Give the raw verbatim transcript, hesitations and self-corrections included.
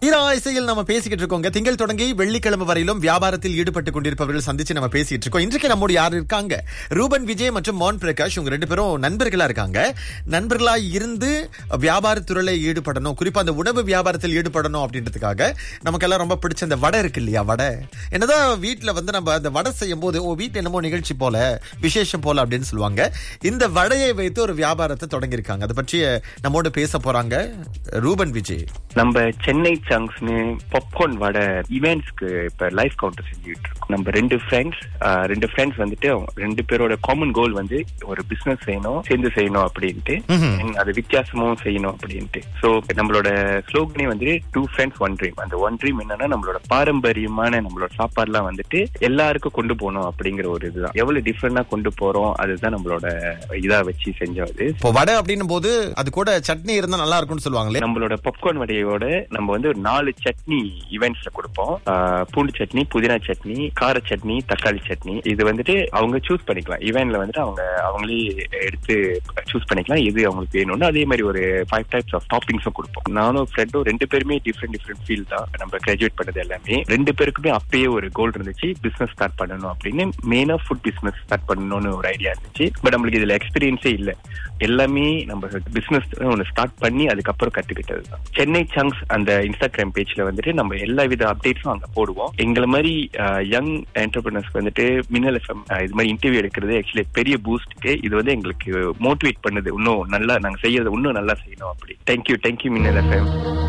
தீரா இசையில் நம்ம பேசிக்கிட்டு இருக்கோங்க. திங்கள் தொடங்கி வெள்ளிக்கிழமை வரையிலும் வியாபாரத்தில் ஈடுபட்டு கொண்டிருப்பவர்கள் சந்திச்சு நம்ம பேசிட்டு இருக்கோம். இன்றைக்கு நம்மோடு யார் இருக்காங்க? ரூபன் விஜய் மற்றும் மோன் பிரகாஷ், உங்க ரெண்டு பேரும் நண்பர்களா இருக்காங்க. நண்பர்களா இருந்து வியாபாரத்துறையில ஈடுபடணும், குறிப்பா அந்த உணவு வியாபாரத்தில் ஈடுபடணும் அப்படின்றதுக்காக நமக்கெல்லாம் ரொம்ப பிடிச்ச அந்த வடை இருக்கு இல்லையா? வடை என்னதான் வீட்டுல வந்து நம்ம அந்த வடை செய்யும் போது ஓ வீட்டு என்னமோ நிகழ்ச்சி போல விசேஷம் போல அப்படின்னு சொல்லுவாங்க. இந்த வடையை வைத்து ஒரு வியாபாரத்தை தொடங்கியிருக்காங்க. அதை பற்றி நம்மோடு பேச போறாங்க ரூபன் விஜய். நம்ம சென்னை சங்க்ஸ்னு பாப்கார்ன் வடை ஈவெண்ட்ஸ்க்கு இப்ப லைவ் கவுண்டர் செஞ்சுட்டு இருக்கோம். நம்ம ரெண்டு ஃப்ரெண்ட்ஸ் ரெண்டு ஃப்ரெண்ட்ஸ் வந்துட்டு ரெண்டு பேரோட காமன் கோல் வந்து ஒரு பிசினஸ் செய்யணும், சேர்ந்து செய்யணும் அப்படின்ட்டு, அது வித்தியாசமும் செய்யணும் அப்படின்ட்டு. சோ நம்மளோட ஸ்லோகனே வந்து டூ ஃப்ரெண்ட்ஸ் ஒன் ட்ரீம். அந்த ஒன் ட்ரீம் என்னன்னா நம்மளோட பாரம்பரியமான நம்மளோட சாப்பாடுலாம் வந்துட்டு எல்லாருக்கும் கொண்டு போகணும் அப்படிங்கிற ஒரு இதுதான். எவ்வளவு டிஃபரெண்டா கொண்டு போறோம் அதுதான் நம்மளோட இதா வச்சு செஞ்சது. இப்போ வடை அப்படின்னும் போது அது கூட சட்னி இருந்தா நல்லா இருக்கும்னு சொல்லுவாங்களே. நம்மளோட பாப்கார்ன் வடையோட நம்ம வந்து ஒரு நாலு சட்னி ஈவெண்ட்ஸ்ல கொடுப்போம். பூண்டு சட்னி, புதினா சட்னி, கார சட்னி, தக்காளி சட்னி. இது வந்துட்டு அவங்க சூஸ் பண்ணிக்கலாம். ஈவெண்ட்ல வந்துட்டு அவங்க அவங்களே எடுத்து சூஸ் பண்ணிக்கலாம் எது அவங்களுக்கு வேணும்னு. அதே மாதிரி ஒரு ஃபைவ் டைப்ஸ் ஆஃப் டாப்பிங்ஸும் கொடுப்போம். நானும் ஃப்ரெண்டும் ரெண்டு பேருமே டிஃப்ரெண்ட் டிஃப்ரெண்ட் ஃபீல்ட் தான். நம்ம கிராஜுவேட் பண்ணது எல்லாமே. ரெண்டு பேருக்குமே அப்பயே ஒரு கோல் இருந்துச்சு, பிசினஸ் ஸ்டார்ட் பண்ணணும் அப்படின்னு. மெயினா ஃபுட் பிசினஸ் ஸ்டார்ட் பண்ணணும்னு ஒரு ஐடியா இருந்துச்சு. பட் நம்மளுக்கு இதுல எக்ஸ்பீரியன்ஸே இல்ல. எல்லாமே நம்ம பிசினஸ் ஒன்னு ஸ்டார்ட் பண்ணி அதுக்கப்புறம் கத்துக்கிட்டது தான். சென்னை சங்க்ஸ் அந்த இன்ஸ்டாகிராம் பேஜ்ல வந்துட்டு நம்ம எல்லா வித அப்டேட்ஸும் அங்க போடுவோம். எங்களை மாதிரி யங் என்டர்பிரினர்ஸ்க்கு வந்துட்டு மின்னல் எஃப்எம் இது மாதிரி இன்டர்வியூ எடுக்கிறது ஆக்சுவலி பெரிய பூஸ்ட்க்கு. இது வந்து எங்களுக்கு மோட்டிவேட் பண்ணுது, இன்னும் நல்லா நாங்க செய்யறது இன்னும் நல்லா செய்யணும் அப்படி. தேங்க்யூ தேங்க்யூ மின்னல் எஃப்எம்.